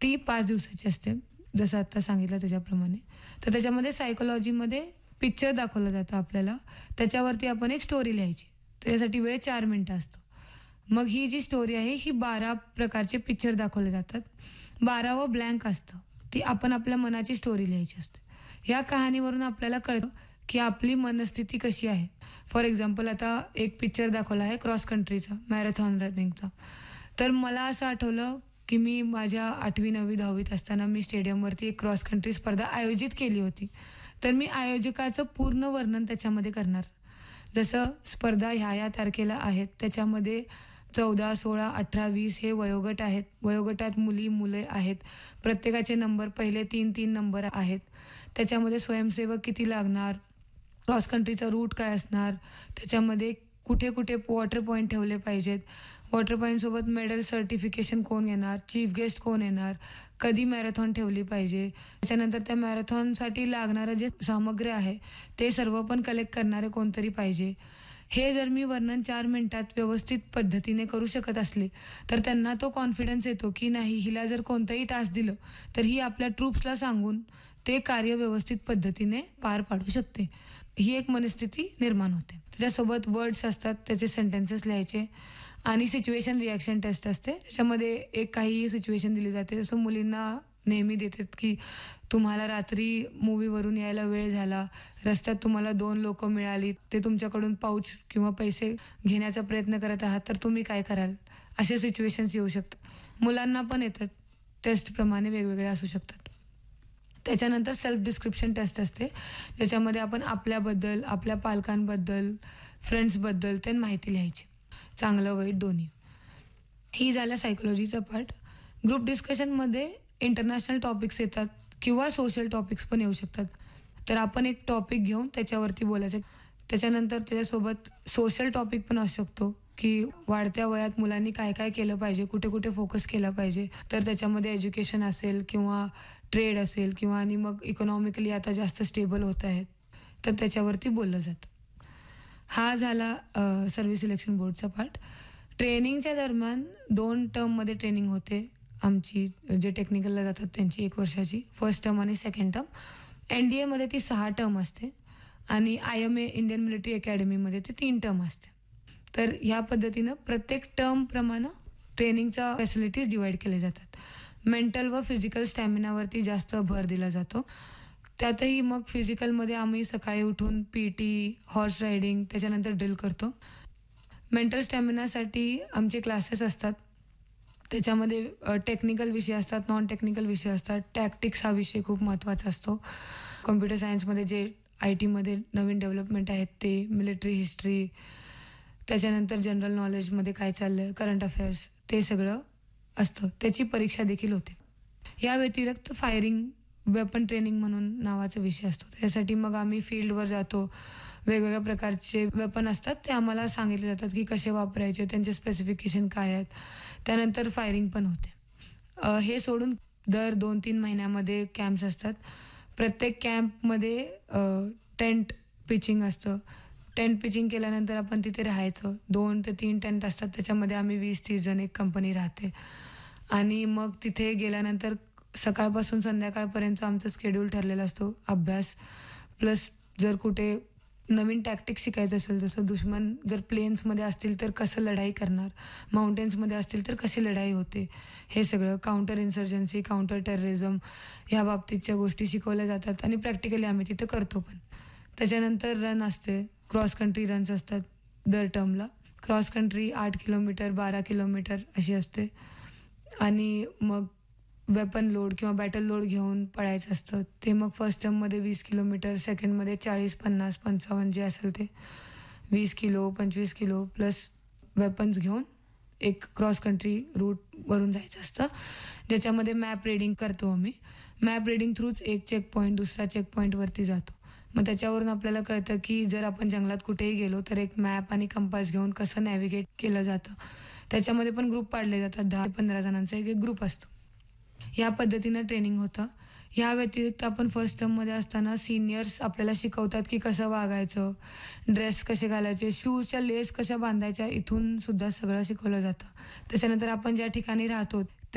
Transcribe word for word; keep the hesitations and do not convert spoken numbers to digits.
ती पाच दिवसाची असते, जसं आता सांगितलं त्याच्याप्रमाणे. तर त्याच्यामध्ये सायकॉलॉजीमध्ये पिक्चर दाखवलं जातं आपल्याला. त्याच्यावरती आपण एक स्टोरी लिहायची. त्याच्यासाठी वेळ चार मिनिटं असतो. मग ही जी स्टोरी आहे, ही बारा प्रकारचे पिक्चर दाखवले जातात. बारावं ब्लँक असतं. ती आपण आपल्या मनाची स्टोरी लिहायची असते. ह्या कहाणीवरून आपल्याला कळतं, की आपली मनस्थिती कशी आहे. फॉर एक्झाम्पल आता एक पिक्चर दाखवला आहे क्रॉस कंट्रीचा, मॅरेथॉन रनिंगचा. तर मला असं आठवलं, की मी माझ्या आठवी, नववी, दहावीत असताना मी स्टेडियमवरती एक क्रॉस कंट्री स्पर्धा आयोजित केली होती. तर मी आयोजकाचं पूर्ण वर्णन त्याच्यामध्ये करणार. जसं स्पर्धा ह्या-ह्या तारखेला आहेत, त्याच्यामध्ये चौदा, सोळा, अठरा, वीस हे वयोगट आहेत. वयोगटात मुली, मुले आहेत. प्रत्येकाचे नंबर पहिले तीन तीन नंबर आहेत. त्याच्यामध्ये स्वयंसेवक किती लागणार, क्रॉस कंट्रीचा रूट काय असणार, त्याच्यामध्ये कुठे-कुठे वॉटर पॉईंट ठेवले पाहिजेत, वॉटर पॉईंटसोबत मेडल सर्टिफिकेशन कोण येणार, चीफ गेस्ट कोण येणार, कधी मॅरेथॉन ठेवली पाहिजे. त्याच्यानंतर त्या मॅरेथॉनसाठी लागणारं जे सामग्री आहे, ते सर्व पण कलेक्ट करणारे कोणतरी पाहिजे. हे जर मी वर्णन चार मिनिटात व्यवस्थित पद्धतीने करू शकत असले, तर त्यांना तो कॉन्फिडन्स येतो, की नाही हिला जर कोणतंही टास्क दिलं, तर ही आपल्या ट्रूप्सला सांगून ते कार्य व्यवस्थित पद्धतीने पार पाडू शकते. ही एक मनस्थिती निर्माण होते. त्याच्यासोबत वर्ड्स असतात, त्याचे सेंटेन्सेस लिहायचे आणि सिच्युएशन रिॲक्शन टेस्ट असते. त्याच्यामध्ये एक काही सिच्युएशन दिली जाते. जसं मुलींना नेहमी देतात, की तुम्हाला रात्री मूव्हीवरून यायला वेळ झाला, रस्त्यात तुम्हाला दोन लोकं मिळाली, ते तुमच्याकडून पाऊच किंवा पैसे घेण्याचा प्रयत्न करत आहात, तर तुम्ही काय कराल? असे सिच्युएशन्स येऊ शकतात. मुलांना पण येतात. टेस्टप्रमाणे वेगवेगळे असू शकतात. त्याच्यानंतर सेल्फ डिस्क्रिप्शन टेस्ट असते, ज्याच्यामध्ये आपण आपल्याबद्दल, आपल्या पालकांबद्दल, फ्रेंड्सबद्दल ते माहिती लिहायची. चांगलं वाईट दोन्ही. ही झालं सायकॉलॉजीचा पार्ट. ग्रुप डिस्कशनमध्ये इंटरनॅशनल टॉपिक्स येतात किंवा सोशल टॉपिक्स पण येऊ शकतात. तर आपण एक टॉपिक घेऊन त्याच्यावरती बोलायचं. त्याच्यानंतर त्याच्यासोबत सोशल टॉपिक पण असू शकतो, की वाढत्या वयात मुलांनी काय काय केलं पाहिजे, कुठे कुठे फोकस केला पाहिजे. तर त्याच्यामध्ये एज्युकेशन असेल किंवा ट्रेड असेल किंवा आणि मग इकॉनॉमिकली आता जास्त स्टेबल होत आहेत, तर त्याच्यावरती बोललं जातं. हा झाला सर्व्हिस सिलेक्शन बोर्डचा पार्ट. ट्रेनिंगच्या दरम्यान दोन टर्ममध्ये ट्रेनिंग होते आमची. जे टेक्निकलला जातात त्यांची एक वर्षाची फर्स्ट टर्म आणि सेकंड टर्म. एन डी एमध्ये ती सहा टर्म असते आणि I M A Indian military अकॅडमीमध्ये ते तीन टर्म असते. तर ह्या पद्धतीनं प्रत्येक टर्मप्रमाणे ट्रेनिंगचा फॅसिलिटीज डिवाईड केले जातात. मेंटल व फिजिकल स्टॅमिनावरती जास्त भर दिला जातो. त्यातही मग फिजिकलमध्ये आम्ही सकाळी उठून पी टी, हॉर्स रायडिंग, त्याच्यानंतर ड्रिल करतो. मेंटल स्टॅमिनासाठी आमचे क्लासेस असतात. त्याच्यामध्ये टेक्निकल विषय असतात, नॉन टेक्निकल विषय असतात. टॅक्टिक्स हा विषय खूप महत्त्वाचा असतो. कॉम्प्युटर सायन्समध्ये जे आय टीमध्ये नवीन डेव्हलपमेंट आहेत ते, मिलिटरी हिस्ट्री, त्याच्यानंतर जनरल नॉलेजमध्ये काय चाललं, करंट अफेअर्स, ते सगळं असतं. त्याची परीक्षा देखील होते. या व्यतिरिक्त फायरिंग वेपन ट्रेनिंग म्हणून नावाचा विषय असतो. त्यासाठी मग आम्ही फील्डवर जातो. वेगवेगळ्या प्रकारचे वेपन असतात, ते आम्हाला सांगितले जातात की कसे वापरायचे, त्यांचे स्पेसिफिकेशन काय आहेत. त्यानंतर फायरिंग पण होते. हे सोडून दर दोन तीन महिन्यामध्ये कॅम्प्स असतात. प्रत्येक कॅम्पमध्ये टेंट पिचिंग असतं. टेंट पिचिंग केल्यानंतर आपण तिथे राहायचं. दोन ते तीन टेंट असतात, त्याच्यामध्ये आम्ही वीस तीस जण एक कंपनी राहते. आणि मग तिथे गेल्यानंतर सकाळपासून संध्याकाळपर्यंत आमचं शेड्यूल ठरलेला असतो. अभ्यास प्लस जर कुठे नवीन टॅक्टिक शिकायचं असेल, जसं दुश्मन जर प्लेन्समध्ये असतील तर कसं लढाई करणार, माउंटेन्समध्ये असतील तर कशी लढाई होते, हे सगळं काउंटर इन्सर्जन्सी, काउंटर टेररिझम ह्या बाबतीतच्या गोष्टी शिकवल्या जातात आणि प्रॅक्टिकली आम्ही तिथे करतो पण. त्याच्यानंतर रन असते. क्रॉस कंट्री रन्स असतात दर टर्मला. क्रॉस कंट्री आठ किलोमीटर, बारा किलोमीटर अशी असते. आणि मग वेपन लोड किंवा बॅटल लोड घेऊन पळायचं असतं. ते मग फर्स्ट टर्ममध्ये वीस किलोमीटर, सेकंडमध्ये चाळीस, पन्नास, पंचावन्न जे असेल ते वीस किलो, पंचवीस किलो प्लस वेपन्स घेऊन एक क्रॉस कंट्री रूटवरून जायचं असतं, ज्याच्यामध्ये मॅप रीडिंग करतो आम्ही. मॅप रीडिंग थ्रूच एक चेक पॉईंट दुसऱ्या चेक पॉईंटवरती जातो. मग त्याच्यावरून आपल्याला कळतं की जर आपण जंगलात कुठेही गेलो तर एक मॅप आणि कंपास घेऊन कसं नॅव्हिगेट केलं जातं. त्याच्यामध्ये पण ग्रुप पाडले जातात. दहा पंधरा जणांचा एक एक ग्रुप असतो. ह्या पद्धतीनं ट्रेनिंग होतं. ह्या व्यतिरिक्त आपण फर्स्ट टर्ममध्ये असताना सिनियर्स आपल्याला शिकवतात की कसं वागायचं, ड्रेस कसे घालायचे, शूजच्या लेस कशा बांधायच्या, इथून सुद्धा सगळं शिकवलं जातं. त्याच्यानंतर आपण ज्या ठिकाणी राहतो